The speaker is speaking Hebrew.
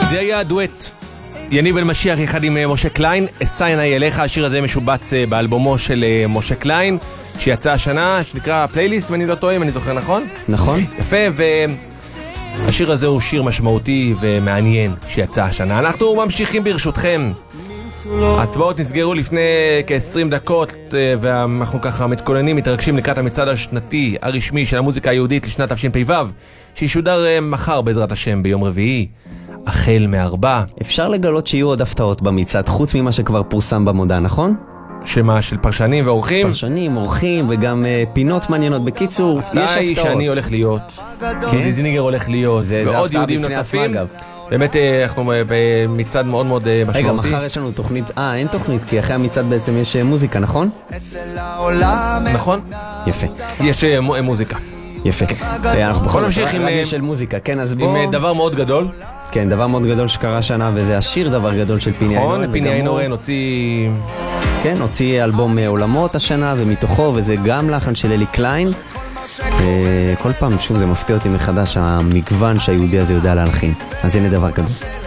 זה היה הדואט יניב בן משיח יחד עם משה קליין, אשא עיניי אליך. השיר הזה משובץ באלבומו של משה קליין שיצא השנה, שנקרא פלייליסט, ואני לא טועה אם אני זוכר נכון? נכון. יפה, והשיר הזה הוא שיר משמעותי ומעניין שיצא השנה. אנחנו ממשיכים ברשותכם. ההצבעות נסגרו לפני כ-20 דקות, ואנחנו ככה מתכוננים, מתרגשים לקראת המצעד השנתי הרשמי של המוזיקה היהודית לשנת תשפ"ו, שישודר מחר בעזרת השם ביום רביעי, החל מארבע. אפשר לגלות שיהיו עוד הפתעות במצעד, חוץ ממה שכבר פורסם במודעה, נכון? שמה, של פרשנים ואורחים? פרשנים, אורחים וגם פינות מעניינות. בקיצור, יש הפתעות. הפתעה היא שאני הולך להיות, דודי זיניגר הולך להיות, ועוד יהודים נוספים. באמת אנחנו במצעד מאוד מאוד משמעותי. רגע, מחר יש לנו תוכנית, אין תוכנית, כי אחרי המצעד בעצם יש מוזיקה, נכון? נכון? יפה. יש מוזיקה. יפה. אנחנו בוא נמשיך עם של מוזיקה, כן, אז בוא... עם דבר מאוד גדול. כן, דבר מאוד גדול שקרה שנה, וזה השיר דבר גדול של פיני איינורן. נכון, פיני איינורן הוציא... כן, הוציא אלבום עולמות השנה, ומתוכו, וזה גם לחן של אלי קליין. כל פעם, שוב, זה מפתיע אותי מחדש, המגוון שהיהודי הזה יודע להלחין. אז הנה דבר גדול.